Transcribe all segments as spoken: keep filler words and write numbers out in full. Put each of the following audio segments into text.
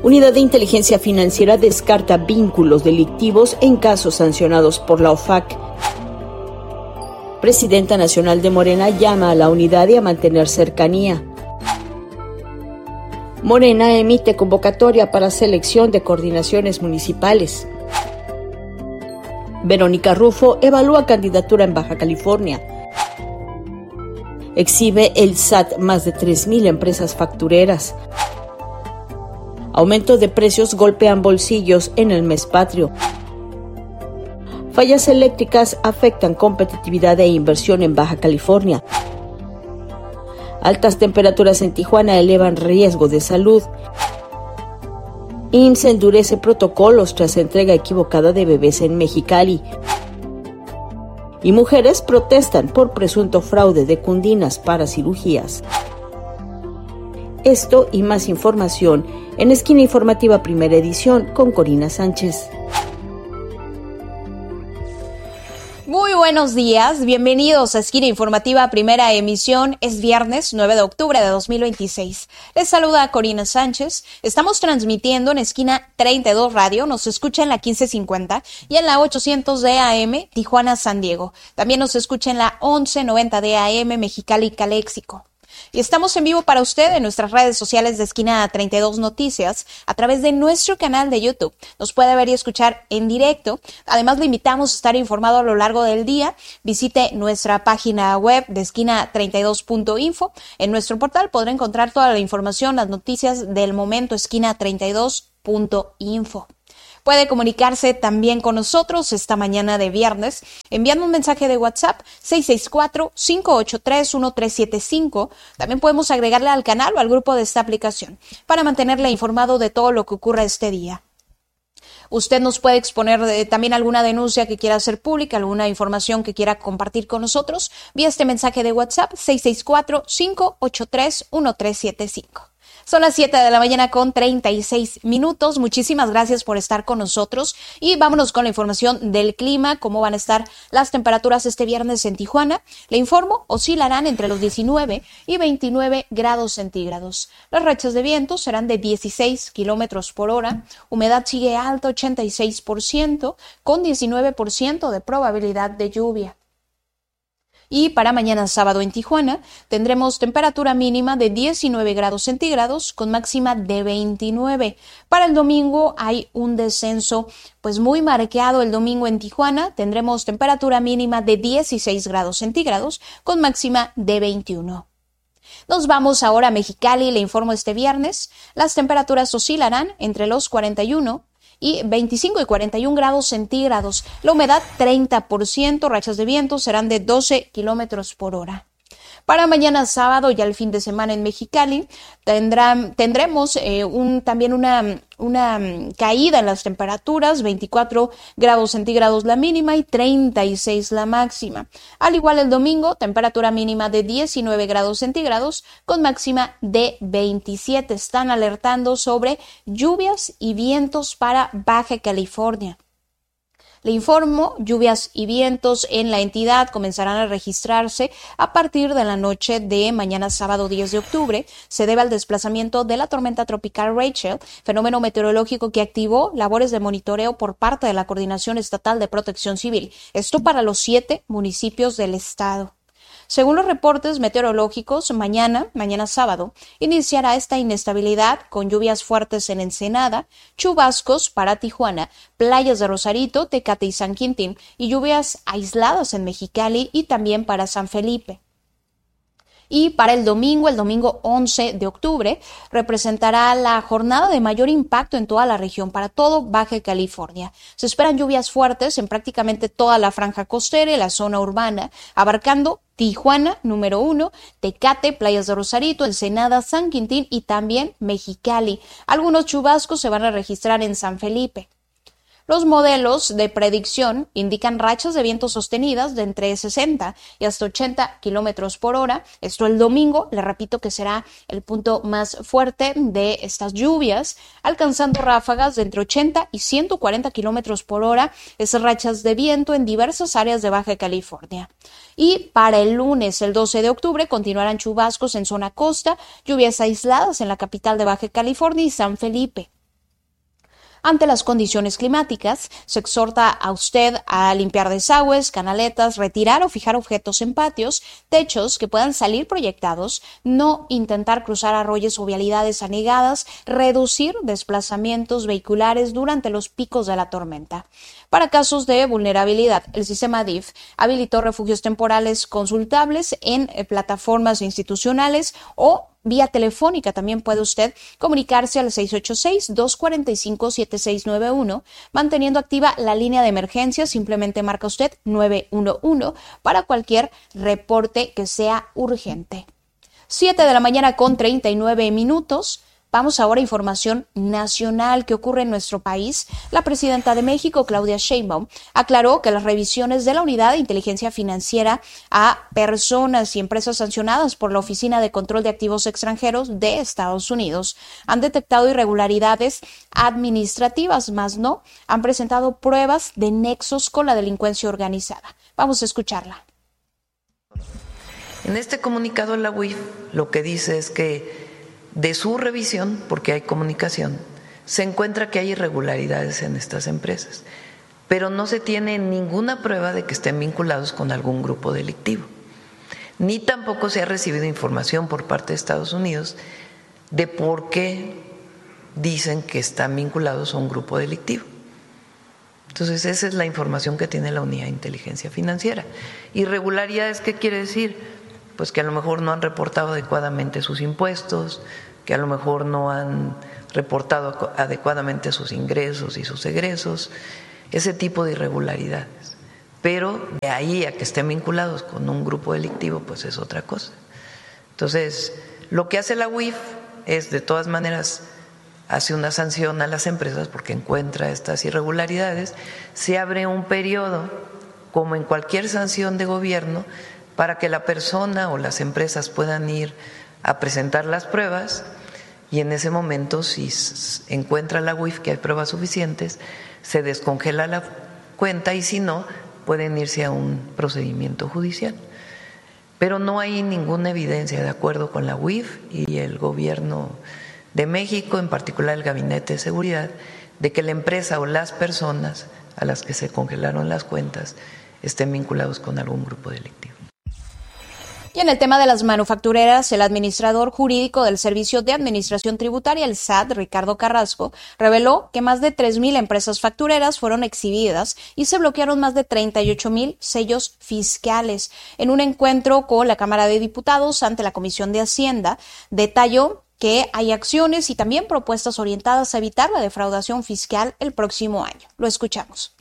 Unidad de Inteligencia Financiera descarta vínculos delictivos en casos sancionados por la O F A C. Presidenta Nacional de Morena llama a la unidad y a mantener cercanía. Morena emite convocatoria para selección de coordinaciones municipales. Verónica Rufo evalúa candidatura en Baja California. Exhibe el S A T más de tres mil empresas factureras. Aumento de precios golpean bolsillos en el mes patrio. Fallas eléctricas afectan competitividad e inversión en Baja California. Altas temperaturas en Tijuana elevan riesgo de salud. I M S S endurece protocolos tras entrega equivocada de bebés en Mexicali. Y mujeres protestan por presunto fraude de cundinas para cirugías. Esto y más información en Esquina Informativa Primera Edición con Corina Sánchez. Muy buenos días, bienvenidos a Esquina Informativa Primera Emisión. Es viernes nueve de octubre de dos mil veintiséis. Les saluda Corina Sánchez. Estamos transmitiendo en Esquina treinta y dos Radio, nos escucha en la quince cincuenta y en la ochocientos de A M Tijuana San Diego. También nos escucha en la once noventa de A M Mexicali Caléxico. Y estamos en vivo para usted en nuestras redes sociales de Esquina treinta y dos Noticias a través de nuestro canal de YouTube. Nos puede ver y escuchar en directo. Además, le invitamos a estar informado a lo largo del día. Visite nuestra página web de esquina treinta y dos punto info. En nuestro portal podrá encontrar toda la información, las noticias del momento, esquina treinta y dos punto info. Puede comunicarse también con nosotros esta mañana de viernes enviando un mensaje de WhatsApp seis seis cuatro, cinco ocho tres, uno tres siete cinco. También podemos agregarle al canal o al grupo de esta aplicación para mantenerle informado de todo lo que ocurra este día. Usted nos puede exponer eh, también alguna denuncia que quiera hacer pública, alguna información que quiera compartir con nosotros vía este mensaje de WhatsApp seis seis cuatro, cinco ocho tres, uno tres siete cinco. Son las siete de la mañana con treinta y seis minutos. Muchísimas gracias por estar con nosotros y vámonos con la información del clima, cómo van a estar las temperaturas este viernes en Tijuana. Le informo, oscilarán entre los diecinueve y veintinueve grados centígrados. Las rachas de viento serán de dieciséis kilómetros por hora. Humedad sigue alta, ochenta y seis por ciento, con diecinueve por ciento de probabilidad de lluvia. Y para mañana sábado en Tijuana tendremos temperatura mínima de diecinueve grados centígrados con máxima de veintinueve. Para el domingo hay un descenso pues muy marcado. El domingo en Tijuana tendremos temperatura mínima de dieciséis grados centígrados con máxima de veintiuno. Nos vamos ahora a Mexicali. Le informo este viernes. Las temperaturas oscilarán entre los cuarenta y uno y veinticinco y cuarenta y un grados centígrados. La humedad treinta por ciento, rachas de viento serán de doce kilómetros por hora. Para mañana sábado y al fin de semana en Mexicali tendrán, tendremos eh, un, también una, una caída en las temperaturas, veinticuatro grados centígrados la mínima y treinta y seis la máxima. Al igual el domingo, temperatura mínima de diecinueve grados centígrados con máxima de veintisiete. Están alertando sobre lluvias y vientos para Baja California. Le informo, lluvias y vientos en la entidad comenzarán a registrarse a partir de la noche de mañana sábado diez de octubre. Se debe al desplazamiento de la tormenta tropical Rachel, fenómeno meteorológico que activó labores de monitoreo por parte de la Coordinación Estatal de Protección Civil. Esto para los siete municipios del estado. Según los reportes meteorológicos, mañana, mañana sábado, iniciará esta inestabilidad con lluvias fuertes en Ensenada, chubascos para Tijuana, playas de Rosarito, Tecate y San Quintín, y lluvias aisladas en Mexicali y también para San Felipe. Y para el domingo, el domingo once de octubre, representará la jornada de mayor impacto en toda la región, para todo Baja California. Se esperan lluvias fuertes en prácticamente toda la franja costera y la zona urbana, abarcando Tijuana, número uno, Tecate, playas de Rosarito, Ensenada, San Quintín y también Mexicali. Algunos chubascos se van a registrar en San Felipe. Los modelos de predicción indican rachas de viento sostenidas de entre sesenta y hasta ochenta kilómetros por hora. Esto el domingo, le repito que será el punto más fuerte de estas lluvias, alcanzando ráfagas de entre ochenta y ciento cuarenta kilómetros por hora, esas rachas de viento en diversas áreas de Baja California. Y para el lunes, el doce de octubre, continuarán chubascos en zona costa, lluvias aisladas en la capital de Baja California y San Felipe. Ante las condiciones climáticas, se exhorta a usted a limpiar desagües, canaletas, retirar o fijar objetos en patios, techos que puedan salir proyectados, no intentar cruzar arroyos o vialidades anegadas, reducir desplazamientos vehiculares durante los picos de la tormenta. Para casos de vulnerabilidad, el sistema D I F habilitó refugios temporales consultables en plataformas institucionales o vía telefónica. También puede usted comunicarse al seis ocho seis, dos cuatro cinco, siete seis nueve uno, manteniendo activa la línea de emergencia. Simplemente marca usted nueve uno uno para cualquier reporte que sea urgente. siete de la mañana con treinta y nueve minutos. Vamos ahora a información nacional que ocurre en nuestro país. La presidenta de México, Claudia Sheinbaum, aclaró que las revisiones de la Unidad de Inteligencia Financiera a personas y empresas sancionadas por la Oficina de Control de Activos Extranjeros de Estados Unidos han detectado irregularidades administrativas, más no han presentado pruebas de nexos con la delincuencia organizada. Vamos a escucharla. En este comunicado, la U I F lo que dice es que de su revisión, porque hay comunicación, se encuentra que hay irregularidades en estas empresas, pero no se tiene ninguna prueba de que estén vinculados con algún grupo delictivo, ni tampoco se ha recibido información por parte de Estados Unidos de por qué dicen que están vinculados a un grupo delictivo. Entonces, esa es la información que tiene la Unidad de Inteligencia Financiera. ¿Irregularidades qué quiere decir? Pues que a lo mejor no han reportado adecuadamente sus impuestos, que a lo mejor no han reportado adecuadamente sus ingresos y sus egresos, ese tipo de irregularidades. Pero de ahí a que estén vinculados con un grupo delictivo, pues es otra cosa. Entonces, lo que hace la U I F es, de todas maneras, hace una sanción a las empresas porque encuentra estas irregularidades, se abre un periodo, como en cualquier sanción de gobierno, para que la persona o las empresas puedan ir a presentar las pruebas y en ese momento, si encuentra la U I F que hay pruebas suficientes, se descongela la cuenta y si no, pueden irse a un procedimiento judicial. Pero no hay ninguna evidencia, de acuerdo con la U I F y el Gobierno de México, en particular el Gabinete de Seguridad, de que la empresa o las personas a las que se congelaron las cuentas estén vinculados con algún grupo delictivo. Y en el tema de las manufactureras, el administrador jurídico del Servicio de Administración Tributaria, el S A T, Ricardo Carrasco, reveló que más de tres mil empresas factureras fueron exhibidas y se bloquearon más de treinta y ocho mil sellos fiscales. En un encuentro con la Cámara de Diputados ante la Comisión de Hacienda, detalló que hay acciones y también propuestas orientadas a evitar la defraudación fiscal el próximo año. Lo escuchamos.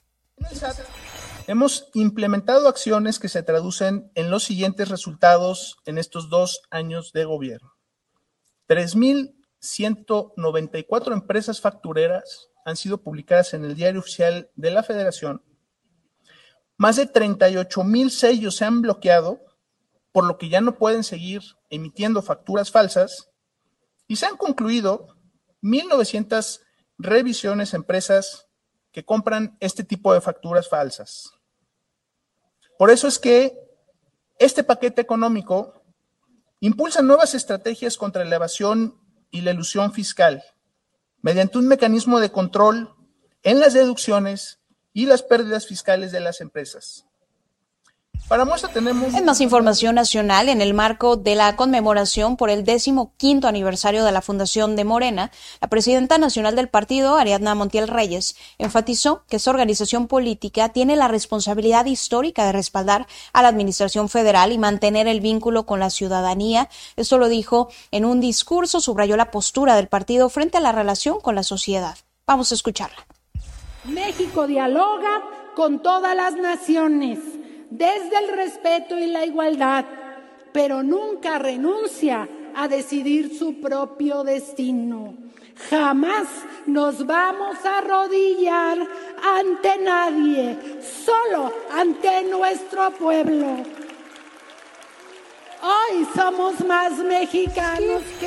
Hemos implementado acciones que se traducen en los siguientes resultados en estos dos años de gobierno. tres mil ciento noventa y cuatro empresas factureras han sido publicadas en el Diario Oficial de la Federación. Más de treinta y ocho mil sellos se han bloqueado, por lo que ya no pueden seguir emitiendo facturas falsas, y se han concluido mil novecientas revisiones a empresas que compran este tipo de facturas falsas. Por eso es que este paquete económico impulsa nuevas estrategias contra la evasión y la elusión fiscal mediante un mecanismo de control en las deducciones y las pérdidas fiscales de las empresas. Para muestra tenemos... En más información nacional, en el marco de la conmemoración por el décimo quinto aniversario de la fundación de Morena, la presidenta nacional del partido, Ariadna Montiel Reyes, enfatizó que esta organización política tiene la responsabilidad histórica de respaldar a la administración federal y mantener el vínculo con la ciudadanía. Esto lo dijo en un discurso, subrayó la postura del partido frente a la relación con la sociedad. Vamos a escucharla. México dialoga con todas las naciones, desde el respeto y la igualdad, pero nunca renuncia a decidir su propio destino. Jamás nos vamos a arrodillar ante nadie, solo ante nuestro pueblo. Hoy somos más mexicanos que...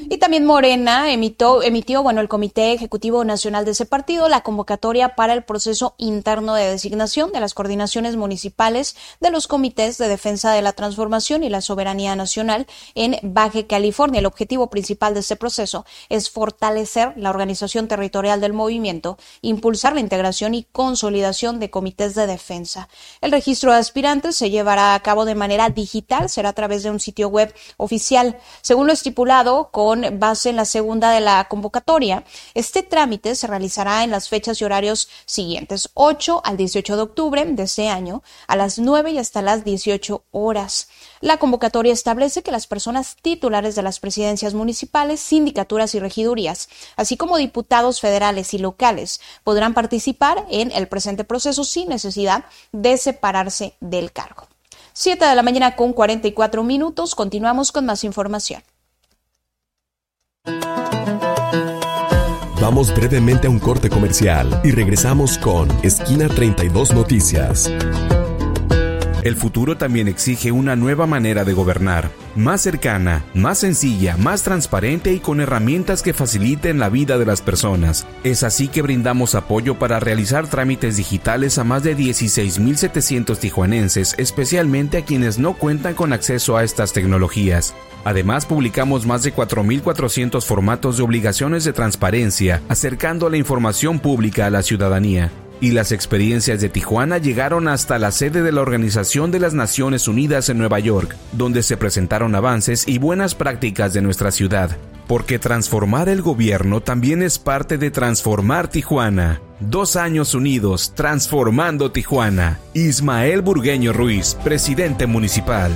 Y también Morena emitió, emitió, bueno, el Comité Ejecutivo Nacional de ese partido, la convocatoria para el proceso interno de designación de las coordinaciones municipales de los comités de defensa de la transformación y la soberanía nacional en Baja California. El objetivo principal de este proceso es fortalecer la organización territorial del movimiento, impulsar la integración y consolidación de comités de defensa. El registro de aspirantes se llevará a cabo de manera digital, será a través de un sitio web oficial. Según lo estipulado, con base en la segunda de la convocatoria, este trámite se realizará en las fechas y horarios siguientes, ocho al dieciocho de octubre de este año, a las nueve y hasta las dieciocho horas. La convocatoria establece que las personas titulares de las presidencias municipales, sindicaturas y regidurías, así como diputados federales y locales, podrán participar en el presente proceso sin necesidad de separarse del cargo. siete de la mañana con cuarenta y cuatro minutos. Continuamos con más información. Vamos brevemente a un corte comercial y regresamos con Esquina treinta y dos Noticias. El futuro también exige una nueva manera de gobernar, más cercana, más sencilla, más transparente y con herramientas que faciliten la vida de las personas. Es así que brindamos apoyo para realizar trámites digitales a más de dieciséis mil setecientos tijuanenses, especialmente a quienes no cuentan con acceso a estas tecnologías. Además, publicamos más de cuatro mil cuatrocientos formatos de obligaciones de transparencia, acercando la información pública a la ciudadanía. Y las experiencias de Tijuana llegaron hasta la sede de la Organización de las Naciones Unidas en Nueva York, donde se presentaron avances y buenas prácticas de nuestra ciudad. Porque transformar el gobierno también es parte de transformar Tijuana. Dos años unidos, transformando Tijuana. Ismael Burgueño Ruiz, presidente municipal.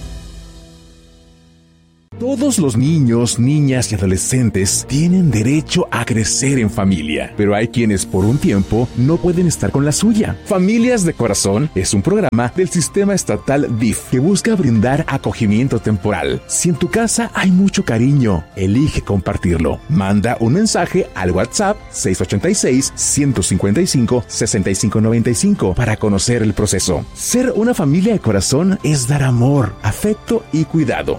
Todos los niños, niñas y adolescentes tienen derecho a crecer en familia, pero hay quienes por un tiempo no pueden estar con la suya. Familias de Corazón es un programa del sistema estatal D I F que busca brindar acogimiento temporal. Si en tu casa hay mucho cariño, elige compartirlo. Manda un mensaje al WhatsApp seis ocho seis, uno cinco cinco, seis cinco nueve cinco para conocer el proceso. Ser una familia de corazón es dar amor, afecto y cuidado.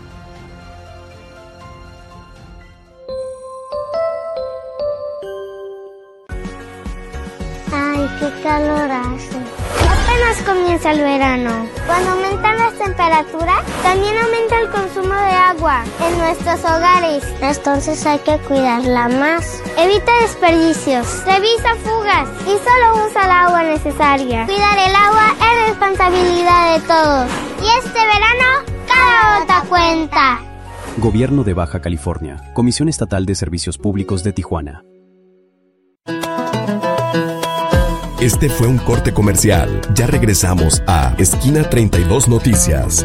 ¡Qué calor hace! Apenas comienza el verano. Cuando aumentan las temperaturas, también aumenta el consumo de agua en nuestros hogares. Entonces hay que cuidarla más. Evita desperdicios, revisa fugas y solo usa el agua necesaria. Cuidar el agua es responsabilidad de todos. Y este verano, cada gota cuenta. Gobierno de Baja California. Comisión Estatal de Servicios Públicos de Tijuana. Este fue un corte comercial. Ya regresamos a Esquina treinta y dos Noticias.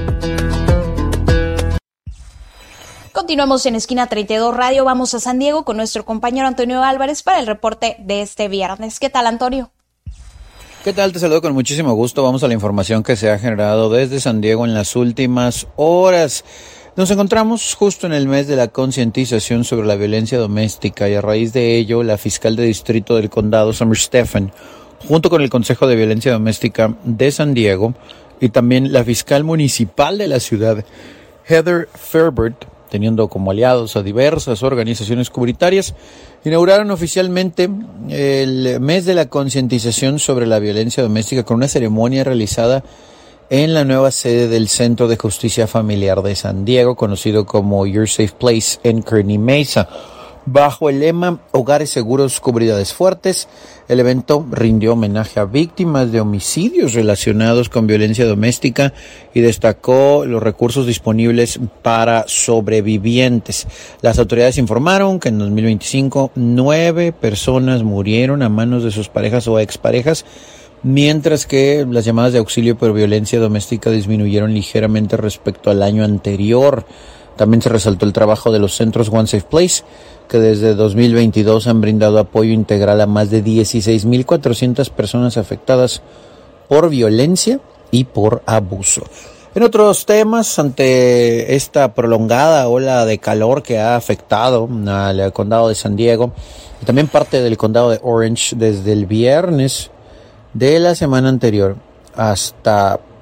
Continuamos en Esquina treinta y dos Radio. Vamos a San Diego con nuestro compañero Antonio Álvarez para el reporte de este viernes. ¿Qué tal, Antonio? ¿Qué tal? Te saludo con muchísimo gusto. Vamos a la información que se ha generado desde San Diego en las últimas horas. Nos encontramos justo en el mes de la concientización sobre la violencia doméstica y a raíz de ello, la fiscal de distrito del condado, Summer Stephan, junto con el Consejo de Violencia Doméstica de San Diego y también la fiscal municipal de la ciudad, Heather Ferbert, teniendo como aliados a diversas organizaciones comunitarias, inauguraron oficialmente el mes de la concientización sobre la violencia doméstica con una ceremonia realizada en la nueva sede del Centro de Justicia Familiar de San Diego, conocido como Your Safe Place en Kearny Mesa. Bajo el lema Hogares Seguros, Comunidades Fuertes, el evento rindió homenaje a víctimas de homicidios relacionados con violencia doméstica y destacó los recursos disponibles para sobrevivientes. Las autoridades informaron que en dos mil veinticinco nueve personas murieron a manos de sus parejas o exparejas, mientras que las llamadas de auxilio por violencia doméstica disminuyeron ligeramente respecto al año anterior. También se resaltó el trabajo de los centros One Safe Place, que desde dos mil veintidós han brindado apoyo integral a más de dieciséis mil cuatrocientas personas afectadas por violencia y por abuso. En otros temas, ante esta prolongada ola de calor que ha afectado al condado de San Diego y también parte del condado de Orange desde el viernes de la semana anterior hasta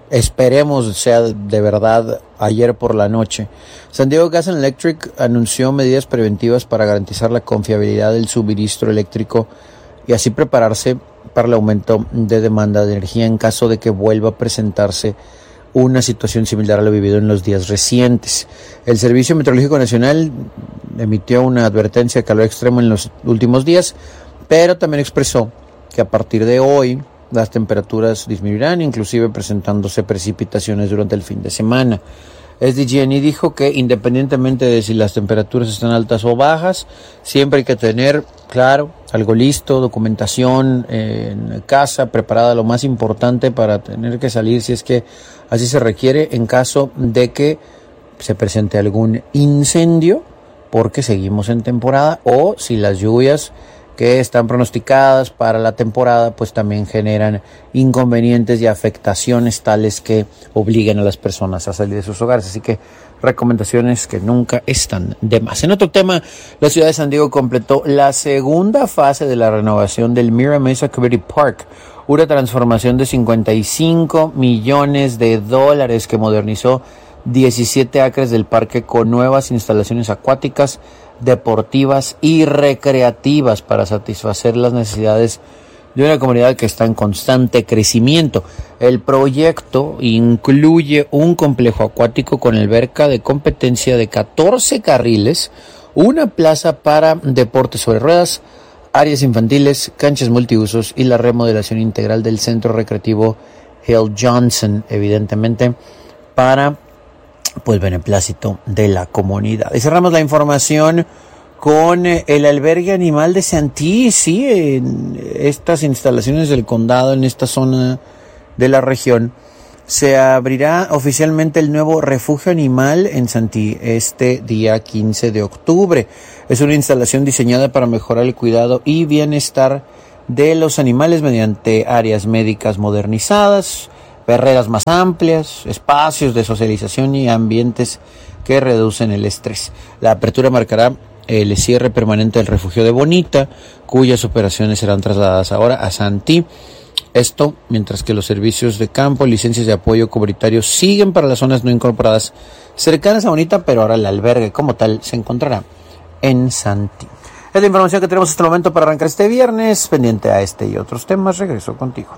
esperemos sea de verdad ayer por la noche. San Diego Gas and Electric anunció medidas preventivas para garantizar la confiabilidad del suministro eléctrico y así prepararse para el aumento de demanda de energía en caso de que vuelva a presentarse una situación similar a lo vivido en los días recientes. El Servicio Meteorológico Nacional emitió una advertencia de calor extremo en los últimos días, pero también expresó que a partir de hoy las temperaturas disminuirán, inclusive presentándose precipitaciones durante el fin de semana. S D G and E dijo que independientemente de si las temperaturas están altas o bajas, siempre hay que tener, claro, algo listo, documentación en casa, preparada, lo más importante para tener que salir si es que así se requiere en caso de que se presente algún incendio, porque seguimos en temporada, o si las lluvias que están pronosticadas para la temporada pues también generan inconvenientes y afectaciones tales que obliguen a las personas a salir de sus hogares. Así que recomendaciones que nunca están de más. En otro tema, la ciudad de San Diego completó la segunda fase de la renovación del Mira Mesa Community Park, una transformación de cincuenta y cinco millones de dólares que modernizó diecisiete acres del parque con nuevas instalaciones acuáticas, deportivas y recreativas para satisfacer las necesidades de una comunidad que está en constante crecimiento. El proyecto incluye un complejo acuático con alberca de competencia de catorce carriles, una plaza para deportes sobre ruedas, áreas infantiles, canchas multiusos y la remodelación integral del centro recreativo Hill Johnson, evidentemente para pues beneplácito de la comunidad. Y cerramos la información con el albergue animal de Santee, sí, en estas instalaciones del condado, en esta zona de la región, se abrirá oficialmente el nuevo refugio animal en Santee este día quince de octubre. Es una instalación diseñada para mejorar el cuidado y bienestar de los animales mediante áreas médicas modernizadas, perreras más amplias, espacios de socialización y ambientes que reducen el estrés. La apertura marcará el cierre permanente del refugio de Bonita, cuyas operaciones serán trasladadas ahora a Santee. Esto mientras que los servicios de campo, licencias de apoyo comunitario siguen para las zonas no incorporadas cercanas a Bonita, pero ahora el albergue como tal se encontrará en Santee. Es la información que tenemos hasta el momento para arrancar este viernes. Pendiente a este y otros temas, regreso contigo.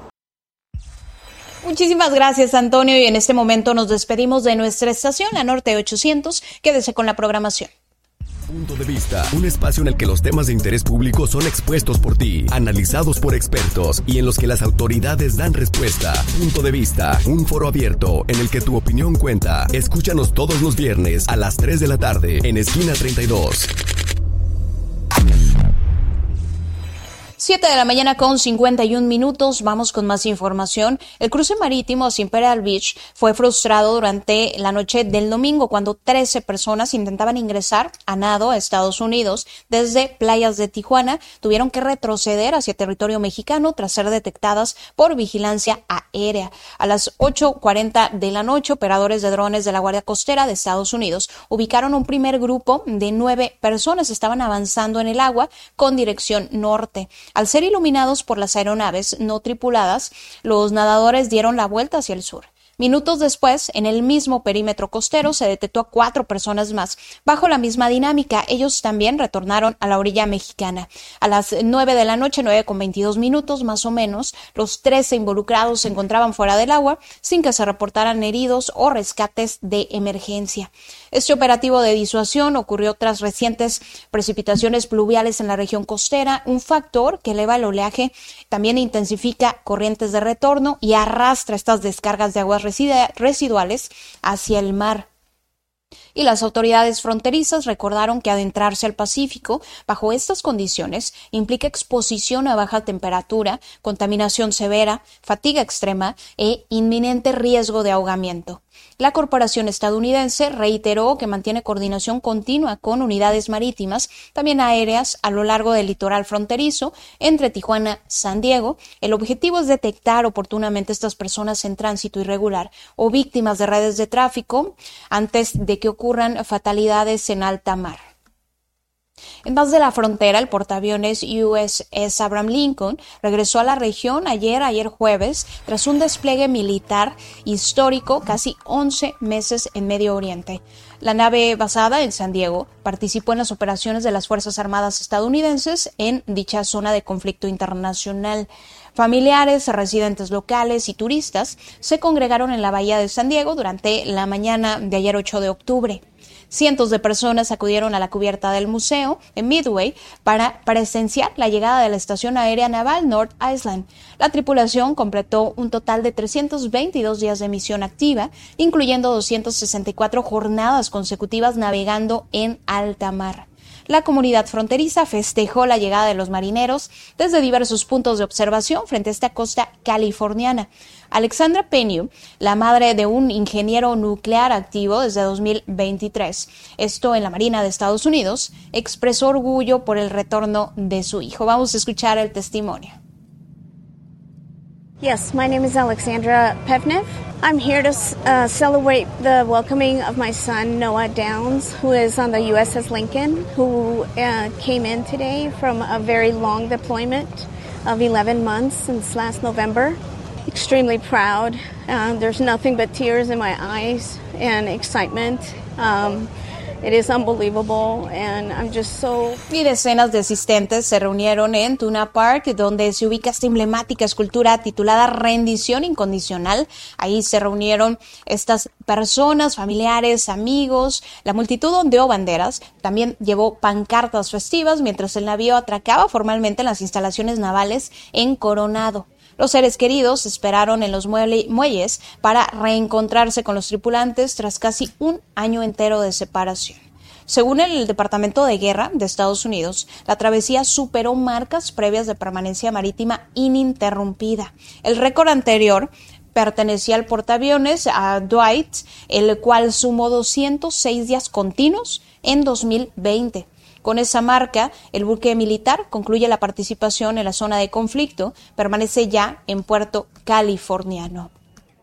Muchísimas gracias, Antonio, y en este momento nos despedimos de nuestra estación, la Norte ochocientos. Quédese con la programación. Punto de Vista, un espacio en el que los temas de interés público son expuestos por ti, analizados por expertos y en los que las autoridades dan respuesta. Punto de Vista, un foro abierto en el que tu opinión cuenta. Escúchanos todos los viernes a las tres de la tarde en Esquina treinta y dos. siete de la mañana con cincuenta y un minutos, vamos con más información. El cruce marítimo hacia Imperial Beach fue frustrado durante la noche del domingo cuando trece personas intentaban ingresar a nado a Estados Unidos desde playas de Tijuana. Tuvieron que retroceder hacia territorio mexicano tras ser detectadas por vigilancia aérea. A las ocho cuarenta de la noche, operadores de drones de la Guardia Costera de Estados Unidos ubicaron un primer grupo de nueve personas. Estaban avanzando en el agua con dirección norte. Al ser iluminados por las aeronaves no tripuladas, los nadadores dieron la vuelta hacia el sur. Minutos después, en el mismo perímetro costero, se detectó a cuatro personas más. Bajo la misma dinámica, ellos también retornaron a la orilla mexicana. A las nueve de la noche, nueve con veintidós minutos más o menos, los trece involucrados se encontraban fuera del agua sin que se reportaran heridos o rescates de emergencia. Este operativo de disuasión ocurrió tras recientes precipitaciones pluviales en la región costera, un factor que eleva el oleaje, también intensifica corrientes de retorno y arrastra estas descargas de aguas residuales hacia el mar. Y las autoridades fronterizas recordaron que adentrarse al Pacífico bajo estas condiciones implica exposición a baja temperatura, contaminación severa, fatiga extrema e inminente riesgo de ahogamiento. La corporación estadounidense reiteró que mantiene coordinación continua con unidades marítimas, también aéreas, a lo largo del litoral fronterizo entre Tijuana y San Diego. El objetivo es detectar oportunamente estas personas en tránsito irregular o víctimas de redes de tráfico antes de que ocurran fatalidades en alta mar. En más de la frontera, el portaaviones U S S Abraham Lincoln regresó a la región ayer, ayer jueves, tras un despliegue militar histórico casi once meses en Medio Oriente. La nave basada en San Diego participó en las operaciones de las Fuerzas Armadas estadounidenses en dicha zona de conflicto internacional. Familiares, residentes locales y turistas se congregaron en la bahía de San Diego durante la mañana de ayer ocho de octubre. Cientos de personas acudieron a la cubierta del museo en Midway para presenciar la llegada de la Estación Aérea Naval North Island. La tripulación completó un total de trescientos veintidós días de misión activa, incluyendo doscientas sesenta y cuatro jornadas consecutivas navegando en alta mar. La comunidad fronteriza festejó la llegada de los marineros desde diversos puntos de observación frente a esta costa californiana. Alexandra Penny, la madre de un ingeniero nuclear activo desde dos mil veintitrés, esto en la Marina de Estados Unidos, expresó orgullo por el retorno de su hijo. Vamos a escuchar el testimonio. Yes, my name is Alexandra Pevnev. I'm here to uh, celebrate the welcoming of my son, Noah Downs, who is on the U S S Lincoln, who uh, came in today from a very long deployment of eleven months since last November. Extremely proud. Uh, there's nothing but tears in my eyes and excitement. Um, It is unbelievable and I'm just so... Y decenas de asistentes se reunieron en Tuna Park, donde se ubica esta emblemática escultura titulada Rendición Incondicional. Ahí se reunieron estas personas, familiares, amigos. La multitud ondeó banderas, también llevó pancartas festivas mientras el navío atracaba formalmente en las instalaciones navales en Coronado. Los seres queridos esperaron en los muelles para reencontrarse con los tripulantes tras casi un año entero de separación. Según el Departamento de Guerra de Estados Unidos, la travesía superó marcas previas de permanencia marítima ininterrumpida. El récord anterior pertenecía al portaaviones a Dwight, el cual sumó doscientos seis días continuos en dos mil veinte. Con esa marca, el buque militar concluye la participación en la zona de conflicto, permanece ya en puerto californiano.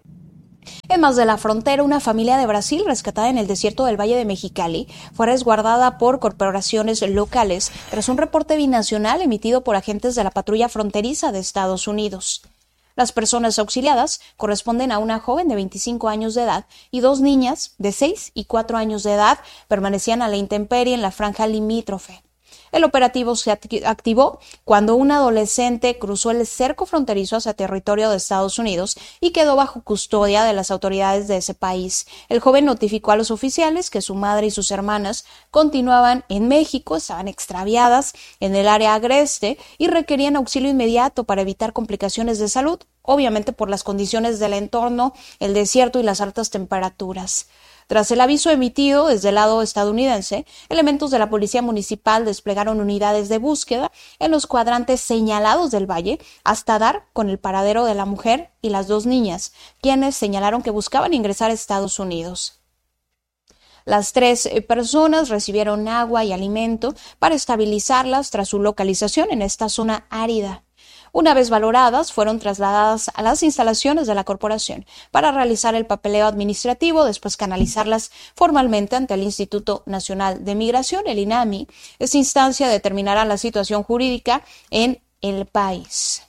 En más de la frontera, una familia de Brasil rescatada en el desierto del Valle de Mexicali fue resguardada por corporaciones locales tras un reporte binacional emitido por agentes de la patrulla fronteriza de Estados Unidos. Las personas auxiliadas corresponden a una joven de veinticinco años de edad y dos niñas de seis y cuatro años de edad permanecían a la intemperie en la franja limítrofe. El operativo se activó cuando un adolescente cruzó el cerco fronterizo hacia territorio de Estados Unidos y quedó bajo custodia de las autoridades de ese país. El joven notificó a los oficiales que su madre y sus hermanas continuaban en México, estaban extraviadas en el área agreste y requerían auxilio inmediato para evitar complicaciones de salud, obviamente por las condiciones del entorno, el desierto y las altas temperaturas. Tras el aviso emitido desde el lado estadounidense, elementos de la Policía Municipal desplegaron unidades de búsqueda en los cuadrantes señalados del valle hasta dar con el paradero de la mujer y las dos niñas, quienes señalaron que buscaban ingresar a Estados Unidos. Las tres personas recibieron agua y alimento para estabilizarlas tras su localización en esta zona árida. Una vez valoradas, fueron trasladadas a las instalaciones de la corporación para realizar el papeleo administrativo, después canalizarlas formalmente ante el Instituto Nacional de Migración, el INAMI. Esta instancia determinará la situación jurídica en el país.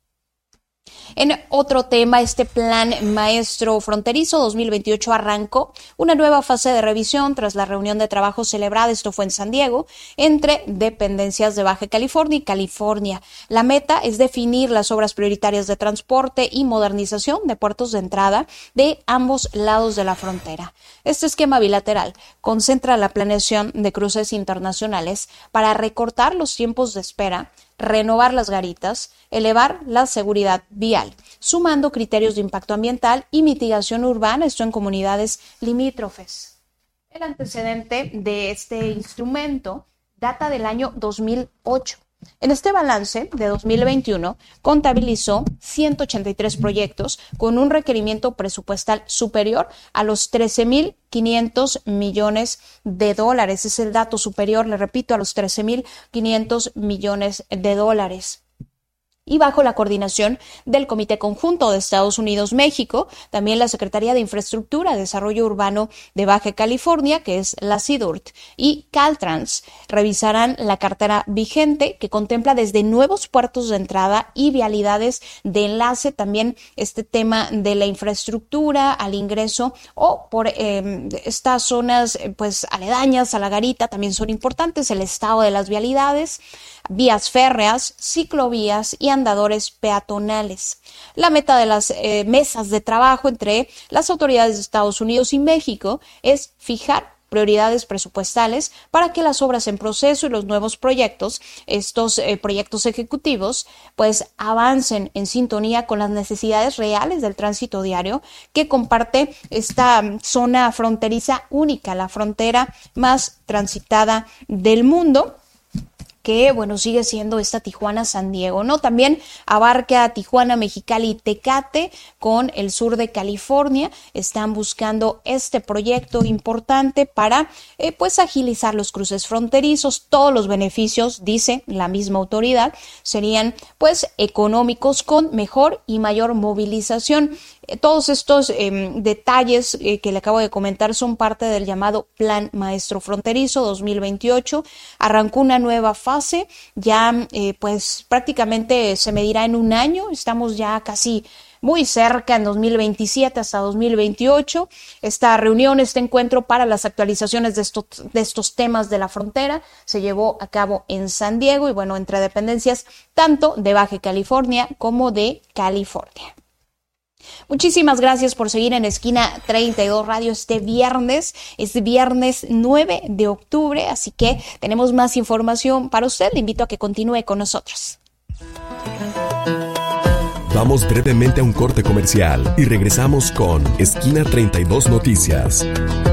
En otro tema, este Plan Maestro Fronterizo dos mil veintiocho arrancó una nueva fase de revisión tras la reunión de trabajo celebrada, esto fue en San Diego, entre dependencias de Baja California y California. La meta es definir las obras prioritarias de transporte y modernización de puertos de entrada de ambos lados de la frontera. Este esquema bilateral concentra la planeación de cruces internacionales para recortar los tiempos de espera, renovar las garitas, elevar la seguridad vial, sumando criterios de impacto ambiental y mitigación urbana, esto en comunidades limítrofes. El antecedente de este instrumento data del año dos mil ocho. En este balance de dos mil veintiuno contabilizó ciento ochenta y tres proyectos con un requerimiento presupuestal superior a los trece mil quinientos millones de dólares. Es el dato superior, le repito, a los trece mil quinientos millones de dólares. y bajo la coordinación del Comité Conjunto de Estados Unidos-México, también la Secretaría de Infraestructura y Desarrollo Urbano de Baja California, que es la C I D U R T, y Caltrans revisarán la cartera vigente que contempla desde nuevos puertos de entrada y vialidades de enlace, también este tema de la infraestructura al ingreso o por eh, estas zonas pues aledañas a la garita también son importantes, el estado de las vialidades, vías férreas, ciclovías y andadores peatonales. La meta de las eh, mesas de trabajo entre las autoridades de Estados Unidos y México es fijar prioridades presupuestales para que las obras en proceso y los nuevos proyectos, estos eh, proyectos ejecutivos, pues avancen en sintonía con las necesidades reales del tránsito diario que comparte esta zona fronteriza única, la frontera más transitada del mundo, que, bueno, sigue siendo esta Tijuana-San Diego, ¿no? También abarca Tijuana, Mexicali y Tecate con el sur de California. Están buscando este proyecto importante para, eh, pues, agilizar los cruces fronterizos. Todos los beneficios, dice la misma autoridad, serían, pues, económicos con mejor y mayor movilización. Todos estos eh, detalles eh, que le acabo de comentar son parte del llamado Plan Maestro Fronterizo dos mil veintiocho. Arrancó una nueva fase, ya eh, pues prácticamente se medirá en un año, estamos ya casi muy cerca en dos mil veintisiete hasta dos mil veintiocho. Esta reunión, este encuentro para las actualizaciones de estos, de estos temas de la frontera se llevó a cabo en San Diego y bueno, entre dependencias tanto de Baja California como de California. Muchísimas gracias por seguir en Esquina treinta y dos Radio este viernes, es viernes nueve de octubre, así que tenemos más información para usted. Le invito a que continúe con nosotros. Vamos brevemente a un corte comercial y regresamos con Esquina treinta y dos Noticias.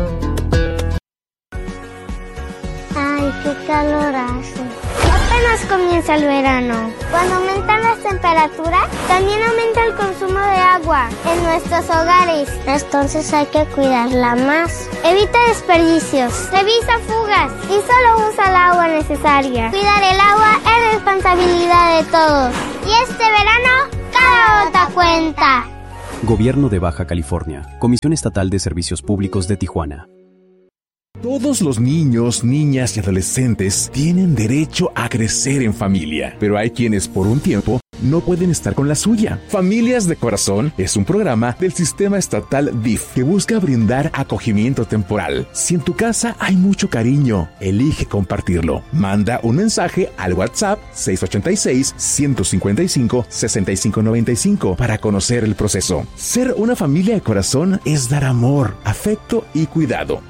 Ay, qué calor hace. Apenas comienza el verano. Cuando aumentan las temperaturas, también aumenta el consumo de agua en nuestros hogares. Entonces hay que cuidarla más. Evita desperdicios, revisa fugas y solo usa el agua necesaria. Cuidar el agua es responsabilidad de todos. Y este verano, cada gota cuenta. Gobierno de Baja California, Comisión Estatal de Servicios Públicos de Tijuana. Todos los niños, niñas y adolescentes tienen derecho a crecer en familia, pero hay quienes por un tiempo no pueden estar con la suya. Familias de Corazón es un programa del sistema estatal D I F que busca brindar acogimiento temporal. Si en tu casa hay mucho cariño, elige compartirlo. Manda un mensaje al WhatsApp seis ocho seis, uno cinco cinco, seis cinco nueve cinco para conocer el proceso. Ser una familia de corazón es dar amor, afecto y cuidado.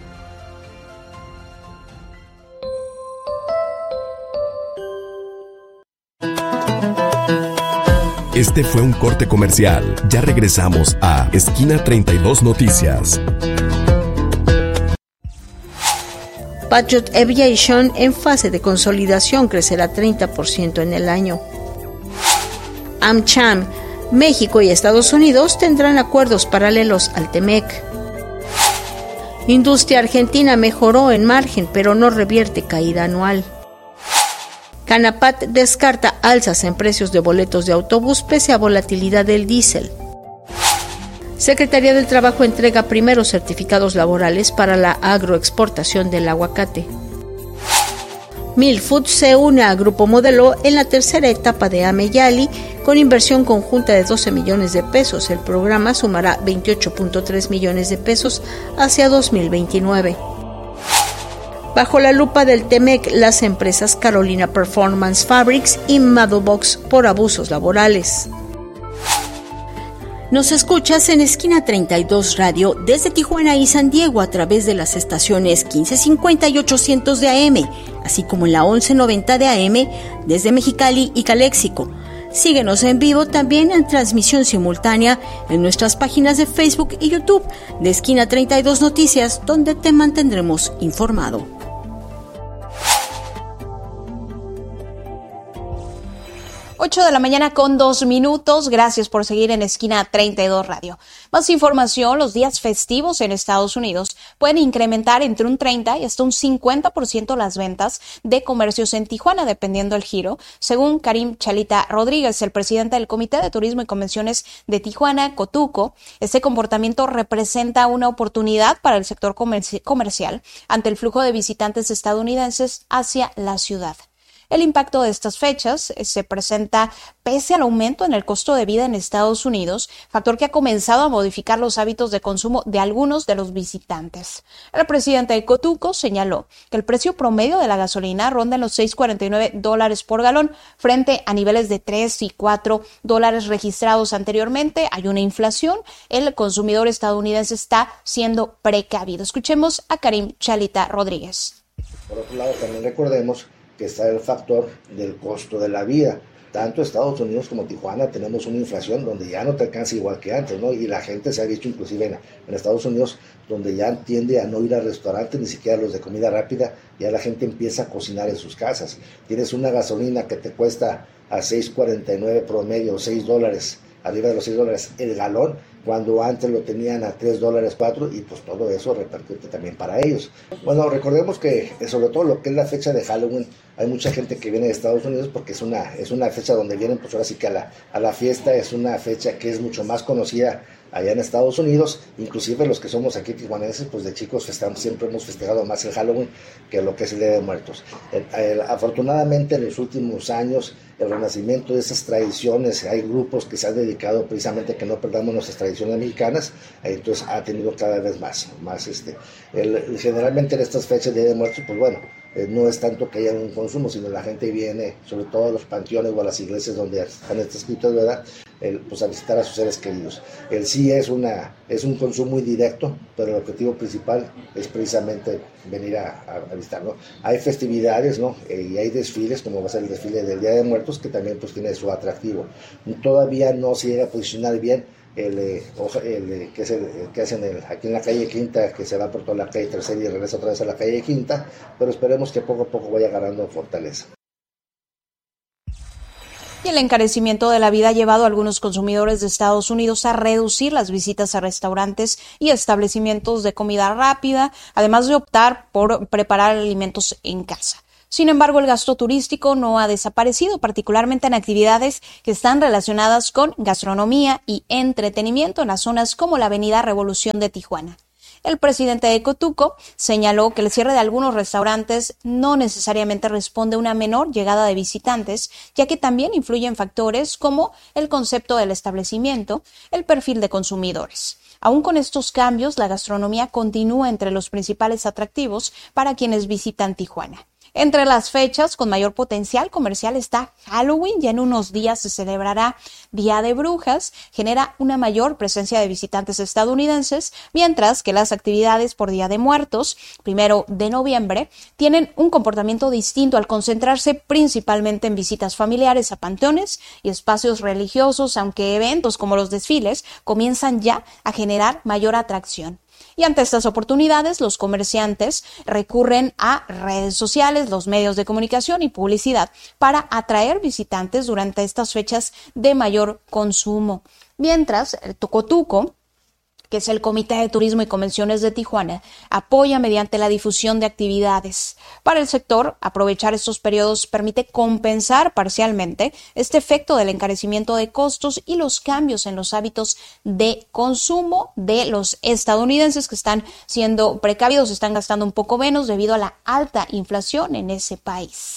Este fue un corte comercial. Ya regresamos a Esquina treinta y dos Noticias. Patriot Aviation en fase de consolidación crecerá treinta por ciento en el año. AmCham, México y Estados Unidos tendrán acuerdos paralelos al T-MEC. Industria argentina mejoró en margen, pero no revierte caída anual. Canapat descarta alzas en precios de boletos de autobús pese a volatilidad del diésel. Secretaría del Trabajo entrega primeros certificados laborales para la agroexportación del aguacate. Milfood se une a Grupo Modelo en la tercera etapa de Ameyali con inversión conjunta de doce millones de pesos. El programa sumará veintiocho punto tres millones de pesos hacia dos mil veintinueve. Bajo la lupa del T-MEC, las empresas Carolina Performance Fabrics y Madobox por abusos laborales. Nos escuchas en Esquina treinta y dos Radio desde Tijuana y San Diego a través de las estaciones quince cincuenta y ochocientos de A M, así como en la once noventa de A M desde Mexicali y Caléxico. Síguenos en vivo también en transmisión simultánea en nuestras páginas de Facebook y YouTube de Esquina treinta y dos Noticias, donde te mantendremos informado. ocho de la mañana con dos minutos. Gracias por seguir en Esquina treinta y dos Radio. Más información, los días festivos en Estados Unidos pueden incrementar entre un treinta y hasta un cincuenta por ciento las ventas de comercios en Tijuana, dependiendo del giro. Según Karim Chalita Rodríguez, el presidente del Comité de Turismo y Convenciones de Tijuana, Cotuco, este comportamiento representa una oportunidad para el sector comerci- comercial ante el flujo de visitantes estadounidenses hacia la ciudad. El impacto de estas fechas se presenta pese al aumento en el costo de vida en Estados Unidos, factor que ha comenzado a modificar los hábitos de consumo de algunos de los visitantes. El presidente de Cotuco señaló que el precio promedio de la gasolina ronda en los seis cuarenta y nueve dólares por galón frente a niveles de tres y cuatro dólares registrados anteriormente. Hay una inflación. El consumidor estadounidense está siendo precavido. Escuchemos a Karim Chalita Rodríguez. Por otro lado, también recordemos que está el factor del costo de la vida. Tanto Estados Unidos como Tijuana tenemos una inflación donde ya no te alcanza igual que antes, ¿no? Y la gente se ha visto inclusive en, en Estados Unidos, donde ya tiende a no ir a restaurantes, ni siquiera los de comida rápida, ya la gente empieza a cocinar en sus casas. Tienes una gasolina que te cuesta a seis cuarenta y nueve promedio, seis dólares, arriba de los seis dólares el galón, cuando antes lo tenían a tres dólares cuatro, y pues todo eso repercute también para ellos. Bueno, recordemos que sobre todo lo que es la fecha de Halloween, hay mucha gente que viene de Estados Unidos porque es una, es una fecha donde vienen pues ahora sí que a la, a la fiesta, es una fecha que es mucho más conocida allá en Estados Unidos, inclusive los que somos aquí tijuanenses, pues de chicos estamos, siempre hemos festejado más el Halloween que lo que es el Día de Muertos. El, el, afortunadamente en los últimos años, el renacimiento de esas tradiciones, hay grupos que se han dedicado precisamente a que no perdamos nuestras tradiciones mexicanas, entonces ha tenido cada vez más, más este, el, generalmente en estas fechas de Día de Muertos, pues bueno, eh, no es tanto que haya un consumo, sino la gente viene, sobre todo a los panteones o a las iglesias donde están estas escritos, ¿verdad?, El, pues a visitar a sus seres queridos. El sí es, una, es un consumo muy directo, pero el objetivo principal es precisamente venir a, a, a visitar, ¿no? Hay festividades, ¿no? Eh, y hay desfiles, como va a ser el desfile del Día de Muertos, que también pues tiene su atractivo. Todavía no se llega a posicionar bien el, el, el que es el, el que hacen el, aquí en la calle Quinta, que se va por toda la calle Tercera y regresa otra vez a la calle Quinta, pero esperemos que poco a poco vaya agarrando fortaleza. Y el encarecimiento de la vida ha llevado a algunos consumidores de Estados Unidos a reducir las visitas a restaurantes y establecimientos de comida rápida, además de optar por preparar alimentos en casa. Sin embargo, el gasto turístico no ha desaparecido, particularmente en actividades que están relacionadas con gastronomía y entretenimiento en las zonas como la Avenida Revolución de Tijuana. El presidente de Cotuco señaló que el cierre de algunos restaurantes no necesariamente responde a una menor llegada de visitantes, ya que también influyen factores como el concepto del establecimiento, el perfil de consumidores. Aún con estos cambios, la gastronomía continúa entre los principales atractivos para quienes visitan Tijuana. Entre las fechas con mayor potencial comercial está Halloween, ya en unos días se celebrará Día de Brujas, genera una mayor presencia de visitantes estadounidenses, mientras que las actividades por Día de Muertos, primero de noviembre, tienen un comportamiento distinto al concentrarse principalmente en visitas familiares a panteones y espacios religiosos, aunque eventos como los desfiles comienzan ya a generar mayor atracción. Y ante estas oportunidades, los comerciantes recurren a redes sociales, los medios de comunicación y publicidad para atraer visitantes durante estas fechas de mayor consumo. Mientras, el Cotuco, que es el Comité de Turismo y Convenciones de Tijuana, apoya mediante la difusión de actividades. Para el sector, aprovechar estos periodos permite compensar parcialmente este efecto del encarecimiento de costos y los cambios en los hábitos de consumo de los estadounidenses que están siendo precavidos, están gastando un poco menos debido a la alta inflación en ese país.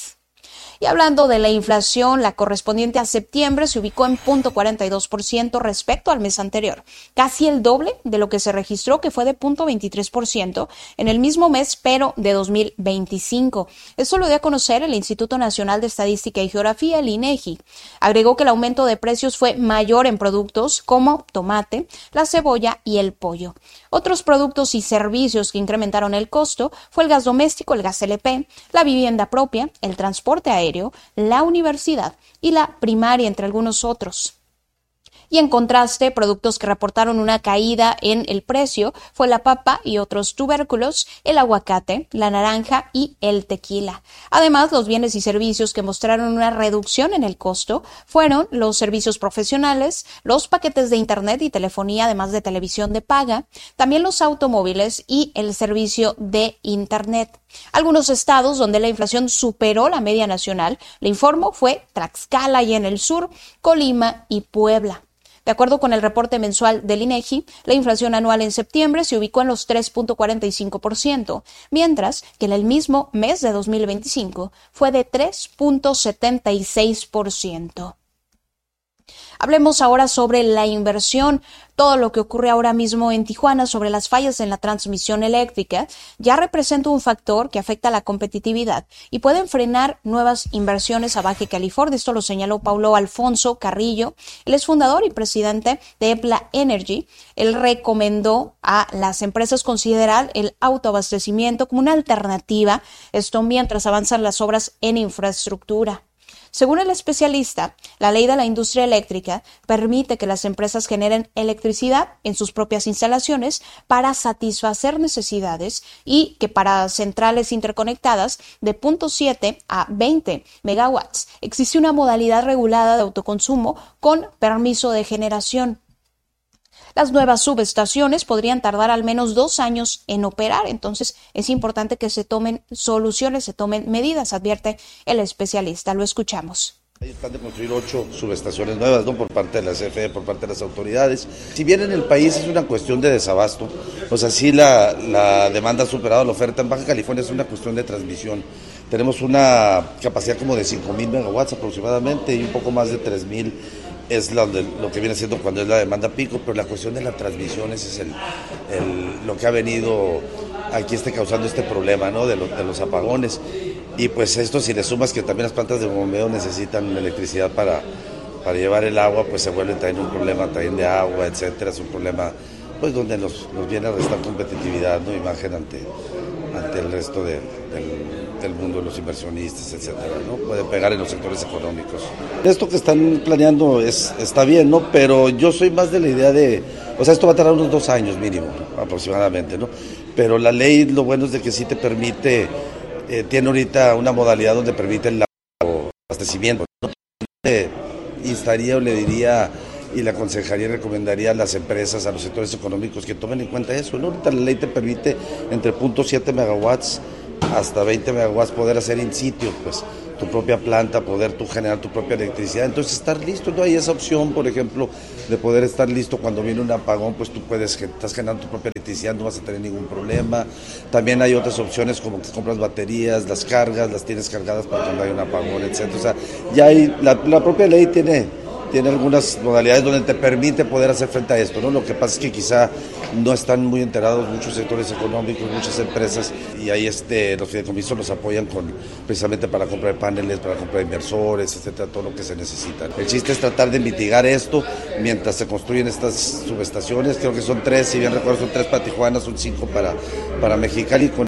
Y hablando de la inflación, la correspondiente a septiembre se ubicó en cero punto cuarenta y dos por ciento respecto al mes anterior, casi el doble de lo que se registró, que fue de cero punto veintitrés por ciento en el mismo mes, pero de dos mil veinticinco. Eso lo dio a conocer el Instituto Nacional de Estadística y Geografía, el INEGI. Agregó que el aumento de precios fue mayor en productos como tomate, la cebolla y el pollo. Otros productos y servicios que incrementaron el costo fue el gas doméstico, el gas L P, la vivienda propia, el transporte aéreo, la universidad y la primaria, entre algunos otros. Y en contraste, productos que reportaron una caída en el precio fue la papa y otros tubérculos, el aguacate, la naranja y el tequila. Además, los bienes y servicios que mostraron una reducción en el costo fueron los servicios profesionales, los paquetes de internet y telefonía, además de televisión de paga, también los automóviles y el servicio de internet. Algunos estados donde la inflación superó la media nacional, le informo, fue Tlaxcala y en el sur, Colima y Puebla. De acuerdo con el reporte mensual del INEGI, la inflación anual en septiembre se ubicó en los tres punto cuarenta y cinco por ciento, mientras que en el mismo mes de dos mil veinticinco fue de tres punto setenta y seis por ciento. Hablemos ahora sobre la inversión. Todo lo que ocurre ahora mismo en Tijuana sobre las fallas en la transmisión eléctrica ya representa un factor que afecta a la competitividad y pueden frenar nuevas inversiones a Baja California. Esto lo señaló Paulo Alfonso Carrillo. Él es fundador y presidente de Epla Energy. Él recomendó a las empresas considerar el autoabastecimiento como una alternativa, esto mientras avanzan las obras en infraestructura. Según el especialista, la ley de la industria eléctrica permite que las empresas generen electricidad en sus propias instalaciones para satisfacer necesidades y que para centrales interconectadas de zero punto siete a veinte megawatts existe una modalidad regulada de autoconsumo con permiso de generación. Las nuevas subestaciones podrían tardar al menos dos años en operar, entonces es importante que se tomen soluciones, se tomen medidas, advierte el especialista. Lo escuchamos. Hay plan de construir ocho subestaciones nuevas, ¿no? Por parte de la C F E, por parte de las autoridades. Si bien en el país es una cuestión de desabasto, o sea, sí la, la demanda ha superado la oferta. En Baja California es una cuestión de transmisión. Tenemos una capacidad como de cinco mil megawatts aproximadamente y un poco más de tres mil es lo, de, lo que viene siendo cuando es la demanda pico, pero la cuestión de la transmisión ese es el, el, lo que ha venido aquí esté causando este problema, ¿no? de, lo, de los apagones. Y pues esto, si le sumas que también las plantas de bombeo necesitan electricidad para, para llevar el agua, pues se vuelve también un problema también de agua, etcétera. Es un problema pues donde nos, nos viene a restar competitividad, ¿no? Imagen ante, ante el resto de, del, del mundo, los inversionistas, etcétera, ¿no? Puede pegar en los sectores económicos. Esto que están planeando es, está bien, ¿no? Pero yo soy más de la idea de, o sea, esto va a tardar unos dos años mínimo, ¿no? Aproximadamente, ¿no? Pero la ley, lo bueno es de que sí te permite, eh, tiene ahorita una modalidad donde permite el abastecimiento, ¿no? Eh, instaría o le diría y le aconsejaría y recomendaría a las empresas, a los sectores económicos que tomen en cuenta eso, ¿no? Ahorita la ley te permite entre cero punto siete megawatts hasta veinte megawatts poder hacer in situ, pues, tu propia planta, poder tú generar tu propia electricidad, entonces estar listo, ¿no? Hay esa opción, por ejemplo, de poder estar listo cuando viene un apagón, pues tú puedes, estás generando tu propia electricidad, no vas a tener ningún problema. También hay otras opciones como que compras baterías, las cargas, las tienes cargadas para cuando hay un apagón, etcétera. O sea, ya hay, la, la propia ley tiene... tiene algunas modalidades donde te permite poder hacer frente a esto, ¿no? Lo que pasa es que quizá no están muy enterados muchos sectores económicos, muchas empresas, y ahí este, los fideicomisos los apoyan con, precisamente para compra de paneles, para compra de inversores, etcétera, todo lo que se necesita. El chiste es tratar de mitigar esto mientras se construyen estas subestaciones, creo que son tres, si bien recuerdo son tres para Tijuana, son cinco para, para Mexicali. Con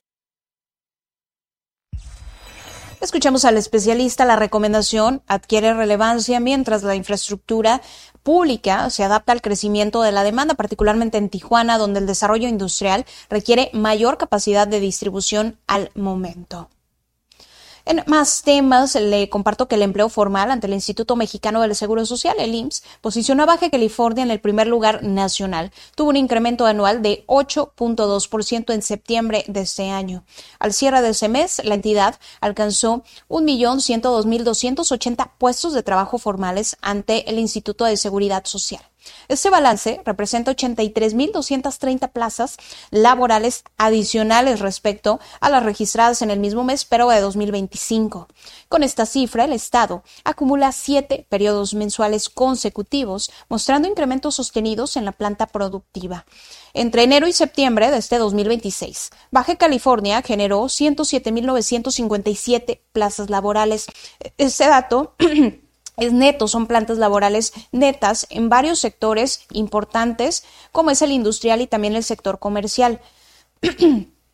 Escuchamos al especialista. La recomendación adquiere relevancia mientras la infraestructura pública se adapta al crecimiento de la demanda, particularmente en Tijuana, donde el desarrollo industrial requiere mayor capacidad de distribución al momento. En más temas, le comparto que el empleo formal ante el Instituto Mexicano del Seguro Social, el I M S S, posicionó a Baja California en el primer lugar nacional. Tuvo un incremento anual de ocho punto dos por ciento en septiembre de este año. Al cierre de ese mes, la entidad alcanzó un millón ciento dos mil doscientos ochenta puestos de trabajo formales ante el Instituto de Seguridad Social. Este balance representa ochenta y tres mil doscientas treinta plazas laborales adicionales respecto a las registradas en el mismo mes, pero de dos mil veinticinco. Con esta cifra, el Estado acumula siete periodos mensuales consecutivos, mostrando incrementos sostenidos en la planta productiva. Entre enero y septiembre de este dos mil veintiséis, Baja California generó ciento siete mil novecientos cincuenta y siete plazas laborales. Este dato es neto, son plantas laborales netas en varios sectores importantes, como es el industrial y también el sector comercial.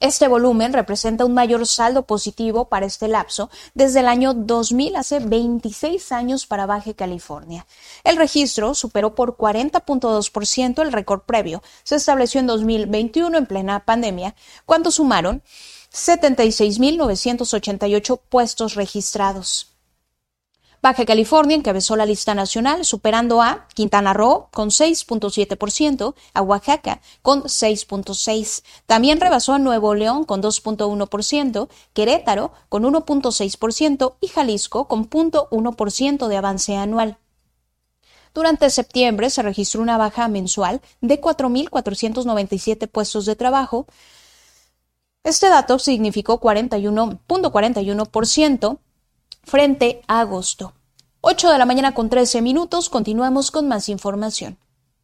Este volumen representa un mayor saldo positivo para este lapso desde el año dos mil, hace veintiséis años para Baja California. El registro superó por cuarenta punto dos por ciento el récord previo. Se estableció en dos mil veintiuno en plena pandemia, cuando sumaron setenta y seis mil novecientos ochenta y ocho puestos registrados. Baja California encabezó la lista nacional, superando a Quintana Roo con seis punto siete por ciento, a Oaxaca con seis punto seis por ciento. También rebasó a Nuevo León con dos punto uno por ciento, Querétaro con uno punto seis por ciento y Jalisco con cero punto uno por ciento de avance anual. Durante septiembre se registró una baja mensual de cuatro mil cuatrocientos noventa y siete puestos de trabajo. Este dato significó cuarenta y uno punto cuarenta y uno por ciento frente a agosto. ocho de la mañana con trece minutos, continuamos con más información.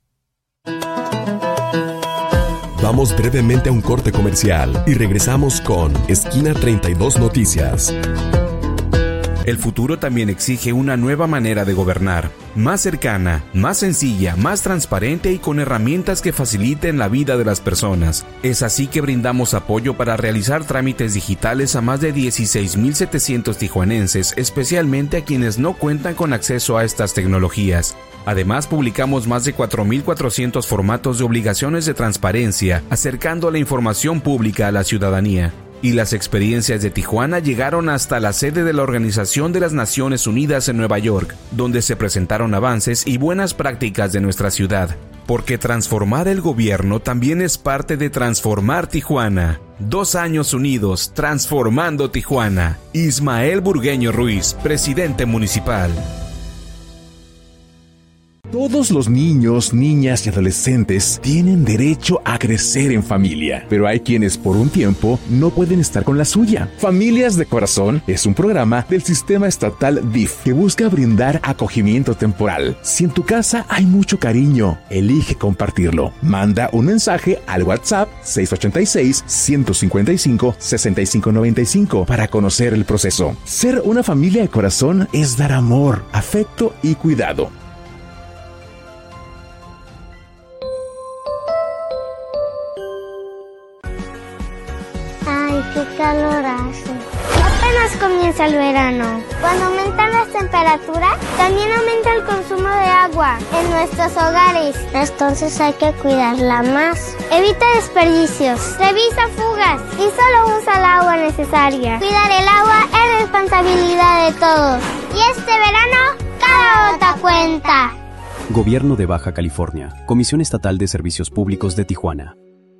Vamos brevemente a un corte comercial y regresamos con Esquina treinta y dos Noticias. El futuro también exige una nueva manera de gobernar, más cercana, más sencilla, más transparente y con herramientas que faciliten la vida de las personas. Es así que brindamos apoyo para realizar trámites digitales a más de dieciséis mil setecientos tijuanenses, especialmente a quienes no cuentan con acceso a estas tecnologías. Además, publicamos más de cuatro mil cuatrocientos formatos de obligaciones de transparencia, acercando la información pública a la ciudadanía. Y las experiencias de Tijuana llegaron hasta la sede de la Organización de las Naciones Unidas en Nueva York, donde se presentaron avances y buenas prácticas de nuestra ciudad. Porque transformar el gobierno también es parte de transformar Tijuana. Dos años unidos, transformando Tijuana. Ismael Burgueño Ruiz, presidente municipal. Todos los niños, niñas y adolescentes tienen derecho a crecer en familia, pero hay quienes por un tiempo no pueden estar con la suya. Familias de Corazón es un programa del sistema estatal D I F que busca brindar acogimiento temporal. Si en tu casa hay mucho cariño, elige compartirlo. Manda un mensaje al WhatsApp seis ocho seis, uno cinco cinco, seis cinco nueve cinco para conocer el proceso. Ser una familia de corazón es dar amor, afecto y cuidado. ¡Qué calor hace! Apenas comienza el verano. Cuando aumentan las temperaturas, también aumenta el consumo de agua en nuestros hogares. Entonces hay que cuidarla más. Evita desperdicios, revisa fugas y solo usa el agua necesaria. Cuidar el agua es responsabilidad de todos. Y este verano, cada gota cuenta. Gobierno de Baja California. Comisión Estatal de Servicios Públicos de Tijuana.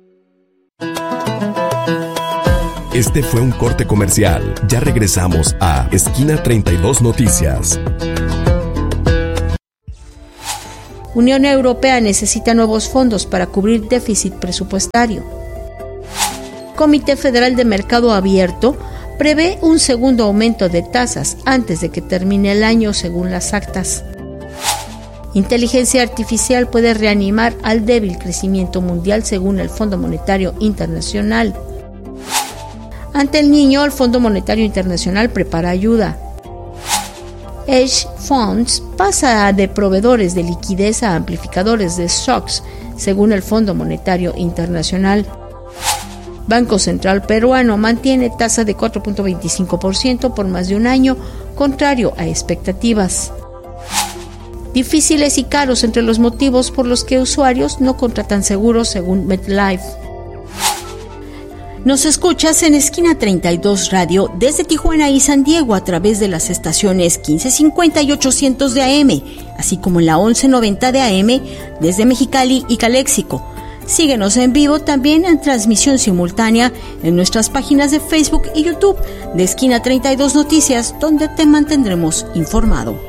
Este fue un corte comercial. Ya regresamos a Esquina treinta y dos Noticias. Unión Europea necesita nuevos fondos para cubrir déficit presupuestario. Comité Federal de Mercado Abierto prevé un segundo aumento de tasas antes de que termine el año, según las actas. Inteligencia artificial puede reanimar al débil crecimiento mundial, según el Fondo Monetario Internacional. Ante el niño, el Fondo Monetario Internacional prepara ayuda. Hedge Funds pasa de proveedores de liquidez a amplificadores de stocks, según el Fondo Monetario Internacional. Banco Central Peruano mantiene tasa de cuatro punto veinticinco por ciento por más de un año, contrario a expectativas. Difíciles y caros entre los motivos por los que usuarios no contratan seguros, según MetLife. Nos escuchas en Esquina treinta y dos Radio desde Tijuana y San Diego a través de las estaciones quince cincuenta y ochocientos de A M, así como en la once noventa de A M desde Mexicali y Caléxico. Síguenos en vivo también en transmisión simultánea en nuestras páginas de Facebook y YouTube de Esquina treinta y dos Noticias, donde te mantendremos informado.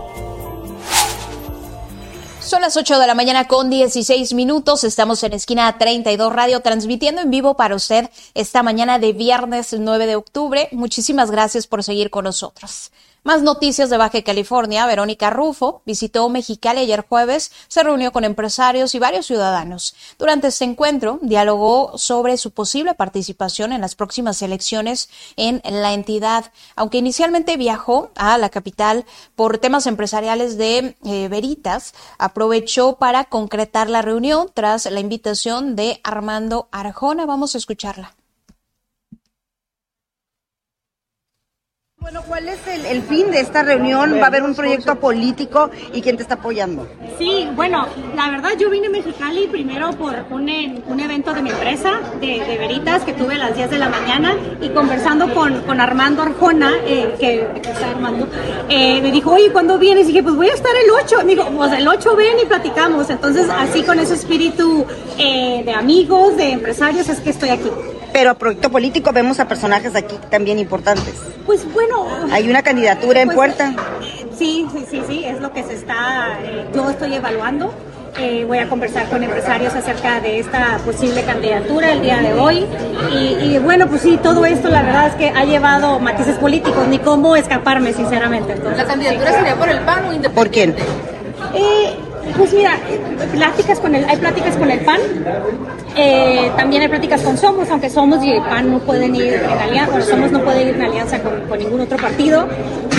Son las ocho de la mañana con dieciséis minutos. Estamos en Esquina treinta y dos Radio, transmitiendo en vivo para usted esta mañana de viernes nueve de octubre. Muchísimas gracias por seguir con nosotros. Más noticias de Baja California. Verónica Rufo visitó Mexicali ayer jueves, se reunió con empresarios y varios ciudadanos. Durante este encuentro, dialogó sobre su posible participación en las próximas elecciones en la entidad. Aunque inicialmente viajó a la capital por temas empresariales de eh, Veritas, aprovechó para concretar la reunión tras la invitación de Armando Arjona. Vamos a escucharla. Bueno, ¿cuál es el, el fin de esta reunión? ¿Va a haber un proyecto político y quién te está apoyando? Sí, bueno, la verdad yo vine a Mexicali primero por un, un evento de mi empresa, de, de Veritas, que tuve a las diez de la mañana, y conversando con, con Armando Arjona, eh, que, que está Armando, eh, me dijo, oye, ¿cuándo vienes? Y dije, pues voy a estar el ocho. Me dijo, pues el ocho ven y platicamos. Entonces, así con ese espíritu eh, de amigos, de empresarios, es que estoy aquí. Pero a proyecto político vemos a personajes aquí también importantes. Pues bueno... ¿Hay una candidatura en pues, puerta? Sí, sí, sí, sí, es lo que se está... Eh, yo estoy evaluando. Eh, voy a conversar con empresarios acerca de esta posible candidatura el día de hoy. Y, y bueno, pues sí, todo esto la verdad es que ha llevado matices políticos, ni cómo escaparme, sinceramente. Entonces, ¿la candidatura sí. sería por el P A N o independiente? ¿Por quién? Eh, pues mira, pláticas con el, hay pláticas con el P A N. Eh, también hay pláticas con Somos, aunque Somos y el P A N no pueden ir en alianza, bueno, Somos no puede ir en alianza con, con ningún otro partido,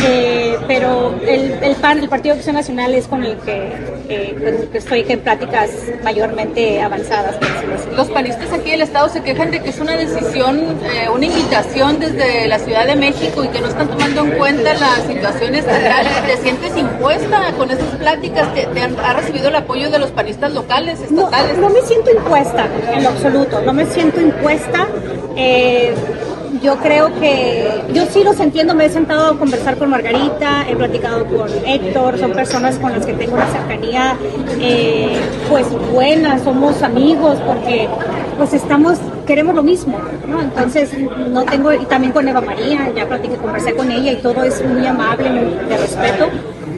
eh, pero el, el P A N, el Partido de Acción Nacional, es con el que, eh, con el que estoy en pláticas mayormente avanzadas. Los panistas aquí del Estado se quejan de que es una decisión, eh, una invitación desde la Ciudad de México y que no están tomando en cuenta la situación estatal. ¿Te sientes impuesta con esas pláticas? ¿Te, te han, ha recibido el apoyo de los panistas locales, estatales? No, no me siento impuesta. En lo absoluto, no me siento impuesta. Eh, yo creo que, yo sí los entiendo, me he sentado a conversar con Margarita, he platicado con Héctor, son personas con las que tengo una cercanía eh, pues buena, somos amigos porque pues estamos, queremos lo mismo, ¿no? Entonces no tengo, y también con Eva María, ya platiqué, conversé con ella y todo es muy amable, muy de respeto.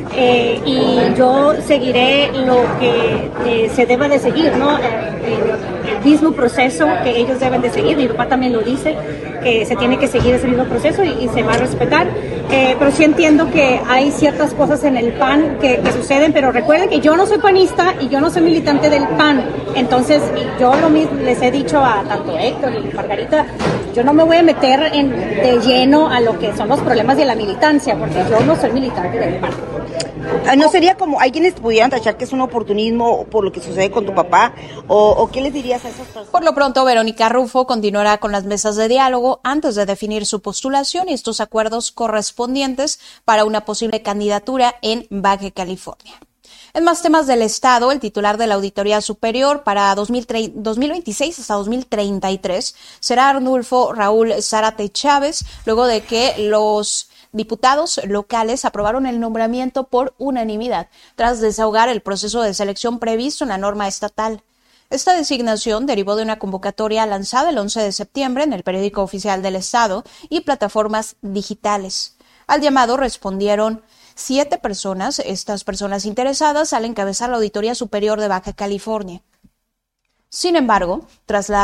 Eh, y yo seguiré lo que eh, se deba de seguir, ¿no? Eh, el, el mismo proceso que ellos deben de seguir. Mi papá también lo dice, que se tiene que seguir ese mismo proceso y, y se va a respetar. Eh, pero sí entiendo que hay ciertas cosas en el P A N que, que suceden, pero recuerden que yo no soy panista y yo no soy militante del P A N. Entonces, yo lo mismo les he dicho a tanto Héctor y Margarita, yo no me voy a meter en, de lleno a lo que son los problemas de la militancia, porque yo no soy militante del P A N. ¿No sería como, hay quienes pudieran tachar que es un oportunismo por lo que sucede con tu papá? ¿O, o qué les dirías a esas personas? Por lo pronto, Verónica Rufo continuará con las mesas de diálogo antes de definir su postulación y estos acuerdos correspondientes para una posible candidatura en Baja California. En más temas del Estado, el titular de la Auditoría Superior para dos mil veintiséis hasta dos mil treinta y tres será Arnulfo Raúl Zárate Chávez, luego de que los diputados locales aprobaron el nombramiento por unanimidad, tras desahogar el proceso de selección previsto en la norma estatal. Esta designación derivó de una convocatoria lanzada el once de septiembre en el Periódico Oficial del Estado y plataformas digitales. Al llamado respondieron siete personas, estas personas interesadas al encabezar la Auditoría Superior de Baja California. Sin embargo, tras la